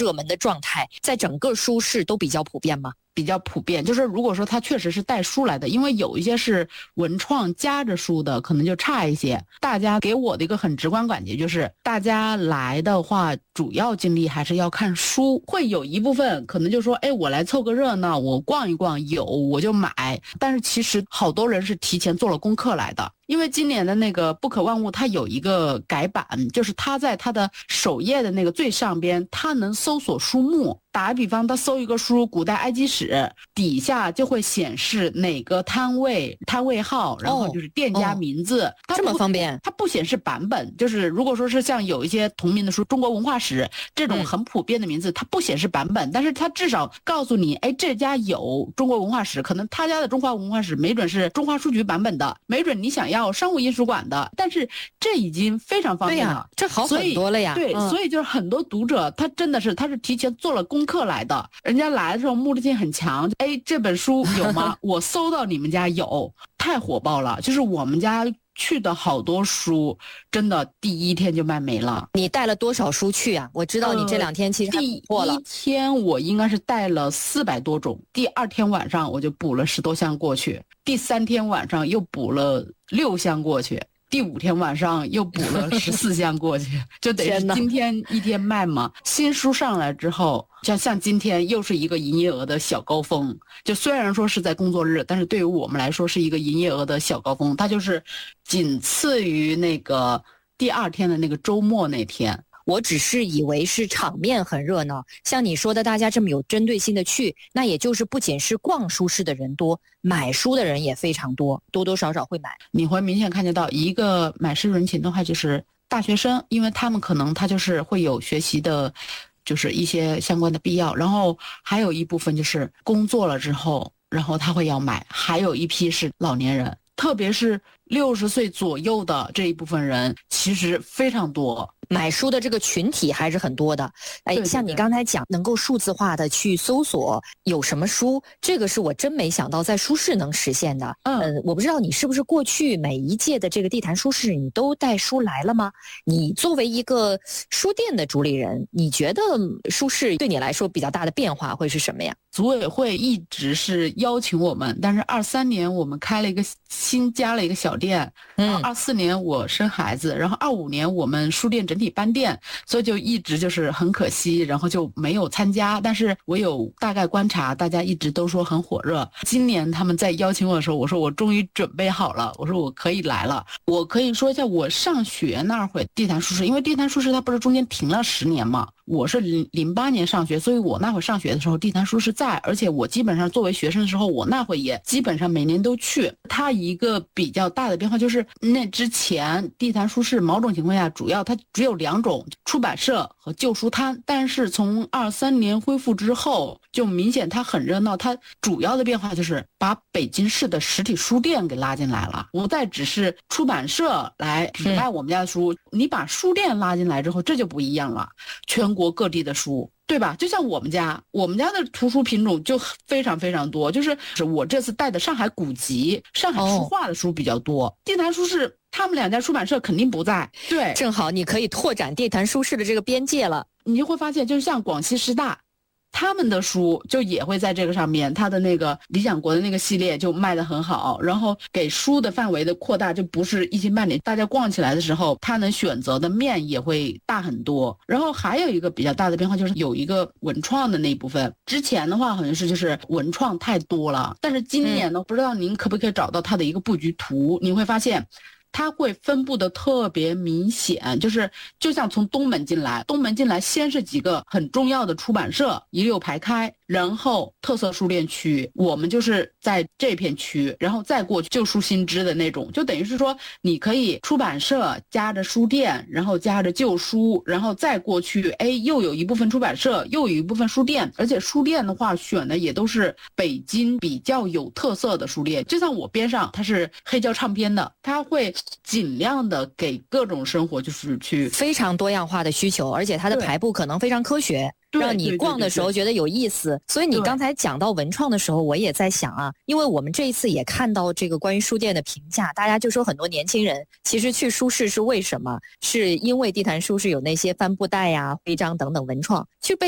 热门的状态，在整个书市都比较普遍吗？ 比较普遍，就是如果说它确实是带书来的，因为有一些是文创夹着书的，可能就差一些。大家给我的一个很直观感觉就是，大家来的话，主要精力还是要看书，会有一部分可能就说，哎，我来凑个热闹，我逛一逛，有我就买。但是其实好多人是提前做了功课来的。因为今年的那个不可万物它有一个改版，就是它在它的首页的那个最上边，它能搜索书目。打个比方，他搜一个书古代埃及史，底下就会显示哪个摊位号，然后就是店家名字， 这么方便。 它不显示版本，就是如果说是像有一些同名的书，中国文化史这种很普遍的名字，它不显示版本，但是它至少告诉你，哎，这家有中国文化史，可能他家的中华文化史没准是中华书局版本的，没准你想要商务印书馆的，但是这已经非常方便了， 这好很多了呀。 对，所以就是很多读者他真的是他是提前做了功课来的，人家来的时候目的性很强，哎，这本书有吗？我搜到你们家有，太火爆了。就是我们家去的好多书，真的第一天就卖没了。 你带了多少书去啊？我知道你这2天其实还补货了。 第一天我应该是带了400多种，第2天晚上我就补了10多箱过去，第3天晚上又补了6箱过去。第5天晚上又补了14箱过去，就得是今天一天卖嘛。新书上来之后，像今天又是一个营业额的小高峰。就虽然说是在工作日，但是对于我们来说是一个营业额的小高峰，它就是仅次于那个第2天的那个周末那天。 我只是以为是场面很热闹，像你说的大家这么有针对性的去，那也就是不仅是逛书市的人多，买书的人也非常多，多多少少会买。 你会明显看见到一个买书人群的话，就是大学生，因为他们可能他就是会有学习的就是一些相关的必要，然后还有一部分就是工作了之后，然后他会要买，还有一批是老年人，特别是60岁左右的这一部分人其实非常多。 买书的这个群体还是很多的。哎， 对， 像你刚才讲能够数字化的去搜索有什么书，这个是我真没想到在书市能实现的。我不知道你是不是过去每一届的这个地坛书市你都带书来了吗？你作为一个书店的主理人，你觉得书市对你来说比较大的变化会是什么呀？ 组委会一直是邀请我们，但是23年我们开了一个加了一个小店，24年我生孩子，然后25年我们书店整体搬店，所以就一直就是很可惜，然后就没有参加。但是我有大概观察，大家一直都说很火热。今年他们在邀请我的时候，我说我终于准备好了，我说我可以来了。我可以说一下我上学那会地坛书市，因为地坛书市它不是中间停了10年嘛，我是08年上学，所以我那会上学的时候地坛书市在，而且我基本上作为学生的时候，我那会也基本上每年都去。它一个比较大的变化就是那之前地坛书市某种情况下主要它只有2种，出版社和旧书摊，但是从23年恢复之后就明显它很热闹，它主要的变化就是把北京市的实体书店给拉进来了，不再只是出版社来只卖我们家的书，你把书店拉进来之后这就不一样了，全国各地的书，对吧？就像我们家的图书品种就非常非常多，就是我这次带的上海古籍、上海书画的书比较多。地坛书市他们2家出版社肯定不在，对， 正好你可以拓展地坛书市的这个边界了。 你就会发现，就是像广西师大他们的书就也会在这个上面，他的那个理想国的那个系列就卖得很好，然后给书的范围的扩大，就不是一星半点，大家逛起来的时候他能选择的面也会大很多。然后还有一个比较大的变化就是有一个文创的那一部分，之前的话好像是就是文创太多了，但是今年呢，不知道您可不可以找到它的一个布局图，你会发现它会分布的特别明显，就像从东门进来先是几个很重要的出版社一溜排开，然后特色书店区，我们就是在这片区，然后再过去旧书新知的那种，就等于是说你可以出版社加着书店，然后加着旧书，然后再过去，哎，又有一部分出版社，又有一部分书店，而且书店的话选的也都是北京比较有特色的书店，就像我边上它是黑胶唱片的，它会尽量的给各种生活就是去非常多样化的需求，而且它的排布可能非常科学，让你逛的时候觉得有意思。所以你刚才讲到文创的时候，我也在想啊，因为我们这一次也看到这个关于书店的评价，大家就说很多年轻人其实去书市是为什么？是因为地坛书市有那些帆布袋呀、徽章等等文创，去被